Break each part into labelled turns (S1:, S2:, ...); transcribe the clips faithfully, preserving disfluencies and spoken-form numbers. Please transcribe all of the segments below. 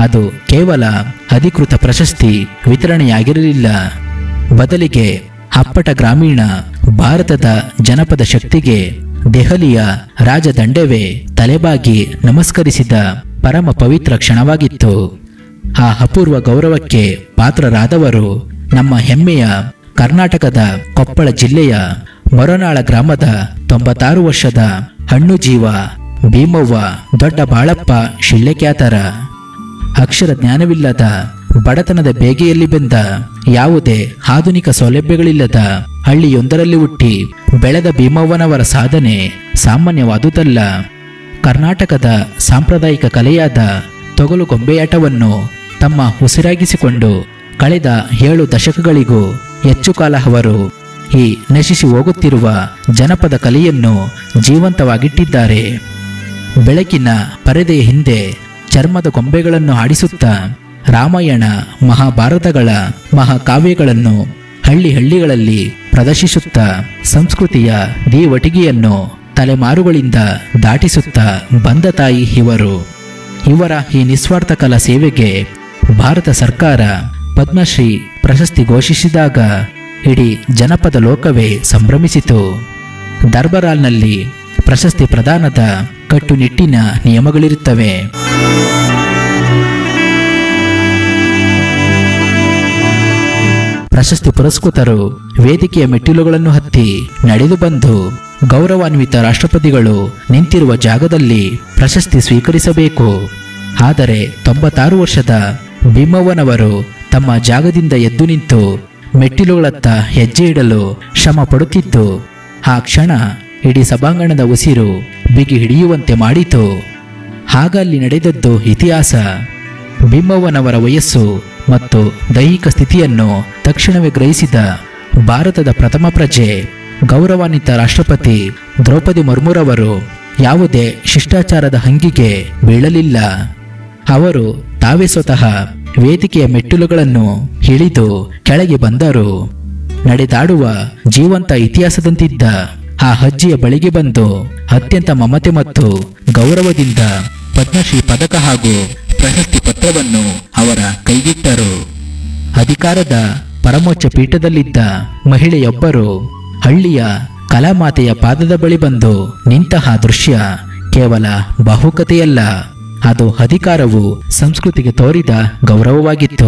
S1: ಅದು ಕೇವಲ ಅಧಿಕೃತ ಪ್ರಶಸ್ತಿ ವಿತರಣೆಯಾಗಿರಲಿಲ್ಲ. ಬದಲಿಗೆ ಅಪ್ಪಟ ಗ್ರಾಮೀಣ ಭಾರತದ ಜನಪದ ಶಕ್ತಿಗೆ ದೆಹಲಿಯ ರಾಜದಂಡವೇ ತಲೆಬಾಗಿ ನಮಸ್ಕರಿಸಿದ ಪರಮ ಪವಿತ್ರ ಕ್ಷಣವಾಗಿತ್ತು. ಆ ಅಪೂರ್ವ ಗೌರವಕ್ಕೆ ಪಾತ್ರರಾದವರು ನಮ್ಮ ಹೆಮ್ಮೆಯ ಕರ್ನಾಟಕದ ಕೊಪ್ಪಳ ಜಿಲ್ಲೆಯ ಮೊರನಾಳ ಗ್ರಾಮದ ತೊಂಬತ್ತಾರು ವರ್ಷದ ಹಣ್ಣು ಜೀವ ಭೀಮವ್ವ ದೊಡ್ಡ ಬಾಳಪ್ಪ ಶಿಳ್ಳೆಕ್ಯಾತರ. ಅಕ್ಷರ ಜ್ಞಾನವಿಲ್ಲದ ಬಡತನದ ಬೇಗೆಯಲ್ಲಿ ಬೆಂದ ಯಾವುದೇ ಆಧುನಿಕ ಸೌಲಭ್ಯಗಳಿಲ್ಲದ ಹಳ್ಳಿಯೊಂದರಲ್ಲಿ ಹುಟ್ಟಿ ಬೆಳೆದ ಭೀಮವ್ವನವರ ಸಾಧನೆ ಸಾಮಾನ್ಯವಾದುದಲ್ಲ. ಕರ್ನಾಟಕದ ಸಾಂಪ್ರದಾಯಿಕ ಕಲೆಯಾದ ತೊಗಲು ಗೊಂಬೆಯಾಟವನ್ನು ತಮ್ಮ ಉಸಿರಾಗಿಸಿಕೊಂಡು ಕಳೆದ ಏಳು ದಶಕಗಳಿಗೂ ಹೆಚ್ಚು ಕಾಲ ಅವರು ಈ ನಶಿಸಿ ಹೋಗುತ್ತಿರುವ ಜನಪದ ಕಲೆಯನ್ನು ಜೀವಂತವಾಗಿಟ್ಟಿದ್ದಾರೆ. ಬೆಳಕಿನ ಪರದೆಯ ಹಿಂದೆ ಚರ್ಮದ ಗೊಂಬೆಗಳನ್ನು ಆಡಿಸುತ್ತಾ ರಾಮಾಯಣ ಮಹಾಭಾರತಗಳ ಮಹಾಕಾವ್ಯಗಳನ್ನು ಹಳ್ಳಿ ಹಳ್ಳಿಗಳಲ್ಲಿ ಪ್ರದರ್ಶಿಸುತ್ತಾ ಸಂಸ್ಕೃತಿಯ ದೀವಟಿಗೆಯನ್ನು ತಲೆಮಾರುಗಳಿಂದ ದಾಟಿಸುತ್ತಾ ಬಂದ ತಾಯಿ ಇವರು. ಇವರ ಈ ನಿಸ್ವಾರ್ಥ ಕಲಾ ಸೇವೆಗೆ ಭಾರತ ಸರ್ಕಾರ ಪದ್ಮಶ್ರೀ ಪ್ರಶಸ್ತಿ ಘೋಷಿಸಿದಾಗ ಇಡೀ ಜನಪದ ಲೋಕವೇ ಸಂಭ್ರಮಿಸಿತು. ದರ್ಬಾರ್ನಲ್ಲಿ ಪ್ರಶಸ್ತಿ ಪ್ರದಾನದ ಕಟ್ಟುನಿಟ್ಟಿನ ನಿಯಮಗಳಿರುತ್ತವೆ. ಪ್ರಶಸ್ತಿ ಪುರಸ್ಕೃತರು ವೇದಿಕೆಯ ಮೆಟ್ಟಿಲುಗಳನ್ನು ಹತ್ತಿ ನಡೆದು ಬಂದು ಗೌರವಾನ್ವಿತ ರಾಷ್ಟ್ರಪತಿಗಳು ನಿಂತಿರುವ ಜಾಗದಲ್ಲಿ ಪ್ರಶಸ್ತಿ ಸ್ವೀಕರಿಸಬೇಕು. ಆದರೆ ತೊಂಬತ್ತಾರು ವರ್ಷದ ಭೀಮವ್ವನವರು ತಮ್ಮ ಜಾಗದಿಂದ ಎದ್ದು ನಿಂತು ಮೆಟ್ಟಿಲುಗಳತ್ತ ಹೆಜ್ಜೆ ಇಡಲು ಶ್ರಮ ಪಡುತ್ತಿದ್ದು ಆ ಕ್ಷಣ ಇಡೀ ಸಭಾಂಗಣದ ಉಸಿರು ಬಿಗಿ ಹಿಡಿಯುವಂತೆ ಮಾಡಿತು. ಆಗ ಅಲ್ಲಿ ನಡೆದದ್ದು ಇತಿಹಾಸ. ಭೀಮವ್ವನವರ ವಯಸ್ಸು ಮತ್ತು ದೈಹಿಕ ಸ್ಥಿತಿಯನ್ನು ತಕ್ಷಣವೇ ಗ್ರಹಿಸಿದ ಭಾರತದ ಪ್ರಥಮ ಪ್ರಜೆ ಗೌರವಾನ್ವಿತ ರಾಷ್ಟ್ರಪತಿ ದ್ರೌಪದಿ ಮುರ್ಮುರವರು ಯಾವುದೇ ಶಿಷ್ಟಾಚಾರದ ಹಂಗಿಗೆ ಬೀಳಲಿಲ್ಲ. ಅವರು ತಾವೇ ಸ್ವತಃ ವೇದಿಕೆಯ ಮೆಟ್ಟಿಲುಗಳನ್ನು ಇಳಿದು ಕೆಳಗೆ ಬಂದರು. ನಡೆದಾಡುವ ಜೀವಂತ ಇತಿಹಾಸದಂತಿದ್ದ ಆ ಅಜ್ಜಿಯ ಬಳಿಗೆ ಬಂದು ಅತ್ಯಂತ ಮಮತೆ ಮತ್ತು ಗೌರವದಿಂದ ಪದ್ಮಶ್ರೀ ಪದಕ ಹಾಗೂ ಪ್ರಶಸ್ತಿ ಪತ್ರವನ್ನು ಅವರ ಕೈಗಿಟ್ಟರು. ಅಧಿಕಾರದ ಪರಮೋಚ್ಚ ಪೀಠದಲ್ಲಿದ್ದ ಮಹಿಳೆಯೊಬ್ಬರು ಹಳ್ಳಿಯ ಕಲಾಮಾತೆಯ ಪಾದದ ಬಳಿ ಬಂದು ನಿಂತಹ ದೃಶ್ಯ ಕೇವಲ ಬಾಹುಕತೆಯಲ್ಲ, ಅದು ಅಧಿಕಾರವು ಸಂಸ್ಕೃತಿಗೆ ತೋರಿದ ಗೌರವವಾಗಿತ್ತು.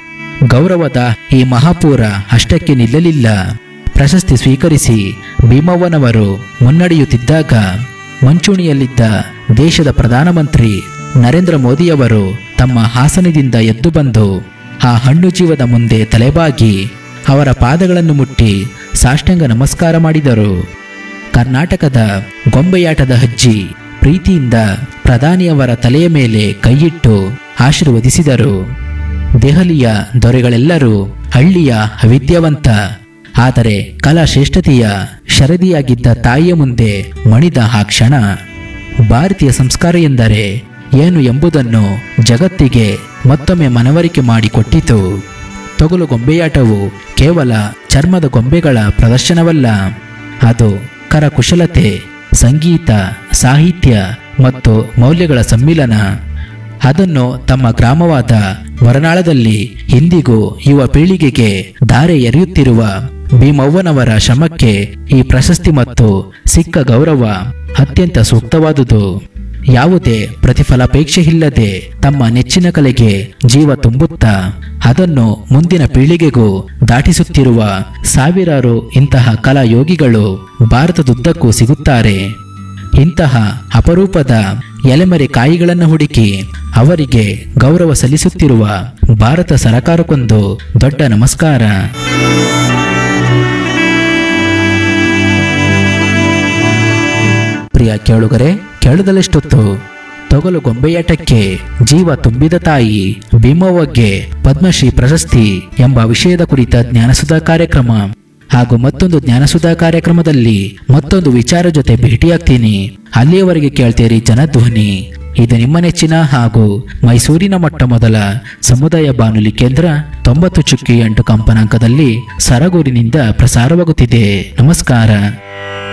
S1: ಗೌರವದ ಈ ಮಹಾಪೂರ ಅಷ್ಟಕ್ಕೆ ನಿಲ್ಲಲಿಲ್ಲ. ಪ್ರಶಸ್ತಿ ಸ್ವೀಕರಿಸಿ ಭೀಮವ್ವನವರು ಮುನ್ನಡೆಯುತ್ತಿದ್ದಾಗ ಮುಂಚೂಣಿಯಲ್ಲಿದ್ದ ದೇಶದ ಪ್ರಧಾನಮಂತ್ರಿ ನರೇಂದ್ರ ಮೋದಿಯವರು ತಮ್ಮ ಆಸನದಿಂದ ಎದ್ದು ಬಂದು ಆ ಹಣ್ಣು ಜೀವದ ಮುಂದೆ ತಲೆಬಾಗಿ ಅವರ ಪಾದಗಳನ್ನು ಮುಟ್ಟಿ ಸಾಷ್ಟಾಂಗ ನಮಸ್ಕಾರ ಮಾಡಿದರು. ಕರ್ನಾಟಕದ ಗೊಂಬೆಯಾಟದ ಅಜ್ಜಿ ಪ್ರೀತಿಯಿಂದ ಪ್ರಧಾನಿಯವರ ತಲೆಯ ಮೇಲೆ ಕೈಯಿಟ್ಟು ಆಶೀರ್ವದಿಸಿದರು. ದೆಹಲಿಯ ದೊರೆಗಳೆಲ್ಲರೂ ಹಳ್ಳಿಯ ಅವಿದ್ಯಾವಂತ ಆದರೆ ಕಲಾ ಶ್ರೇಷ್ಠತೆಯ ಶರದಿಯಾಗಿದ್ದ ತಾಯಿಯ ಮುಂದೆ ಮಣಿದ ಆ ಕ್ಷಣ ಭಾರತೀಯ ಸಂಸ್ಕಾರ ಎಂದರೆ ಏನು ಎಂಬುದನ್ನು ಜಗತ್ತಿಗೆ ಮತ್ತೊಮ್ಮೆ ಮನವರಿಕೆ ಮಾಡಿಕೊಟ್ಟಿತು. ತೊಗಲು ಗೊಂಬೆಯಾಟವು ಕೇವಲ ಚರ್ಮದ ಗೊಂಬೆಗಳ ಪ್ರದರ್ಶನವಲ್ಲ, ಅದು ಕರಕುಶಲತೆ, ಸಂಗೀತ, ಸಾಹಿತ್ಯ ಮತ್ತು ಮೌಲ್ಯಗಳ ಸಮ್ಮಿಲನ. ಅದನ್ನು ತಮ್ಮ ಗ್ರಾಮವಾದ ಮೊರನಾಳದಲ್ಲಿ ಇಂದಿಗೂ ಯುವ ಪೀಳಿಗೆಗೆ ಧಾರೆ ಎರೆಯುತ್ತಿರುವ ಭೀಮವ್ವನವರ ಶ್ರಮಕ್ಕೆ ಈ ಪ್ರಶಸ್ತಿ ಮತ್ತು ಸಿಕ್ಕ ಗೌರವ ಅತ್ಯಂತ ಸೂಕ್ತವಾದುದು. ಯಾವುದೇ ಪ್ರತಿಫಲಾಪೇಕ್ಷೆ ಇಲ್ಲದೆ ತಮ್ಮ ನೆಚ್ಚಿನ ಕಲೆಗೆ ಜೀವ ತುಂಬುತ್ತಾ ಅದನ್ನು ಮುಂದಿನ ಪೀಳಿಗೆಗೂ ದಾಟಿಸುತ್ತಿರುವ ಸಾವಿರಾರು ಇಂತಹ ಕಲಾಯೋಗಿಗಳು ಭಾರತದುದ್ದಕ್ಕೂ ಸಿಗುತ್ತಾರೆ. ಇಂತಹ ಅಪರೂಪದ ಎಲೆಮರೆ ಕಾಯಿಗಳನ್ನು ಹುಡುಕಿ ಅವರಿಗೆ ಗೌರವ ಸಲ್ಲಿಸುತ್ತಿರುವ ಭಾರತ ಸರಕಾರಕ್ಕೊಂದು ದೊಡ್ಡ ನಮಸ್ಕಾರ. ಪ್ರಿಯ ಕೇಳುಗರೆ, ಕೇಳದಲೆಷ್ಟೊತ್ತು ತೊಗಲು ಗೊಂಬೆಯಾಟಕ್ಕೆ ಜೀವ ತುಂಬಿದ ತಾಯಿ ಭೀಮವ್ವಗೆ ಪದ್ಮಶ್ರೀ ಪ್ರಶಸ್ತಿ ಎಂಬ ವಿಷಯದ ಕುರಿತ ಜ್ಞಾನಸುಧಾ ಕಾರ್ಯಕ್ರಮ ಹಾಗೂ ಮತ್ತೊಂದು ಜ್ಞಾನಸುಧಾ ಕಾರ್ಯಕ್ರಮದಲ್ಲಿ ಮತ್ತೊಂದು ವಿಚಾರ ಜೊತೆ ಭೇಟಿಯಾಗ್ತೀನಿ. ಅಲ್ಲಿಯವರೆಗೆ ಕೇಳ್ತೀರಿ ಜನಧ್ವನಿ. ಇದು ನಿಮ್ಮ ನೆಚ್ಚಿನ ಹಾಗೂ ಮೈಸೂರಿನ ಮೊಟ್ಟ ಮೊದಲ ಸಮುದಾಯ ಬಾನುಲಿ ಕೇಂದ್ರ ತೊಂಬತ್ತು ಚುಕ್ಕಿ ಎಂಟು ಕಂಪನಾಂಕದಲ್ಲಿ ಸರಗೂರಿನಿಂದ ಪ್ರಸಾರವಾಗುತ್ತಿದೆ. ನಮಸ್ಕಾರ.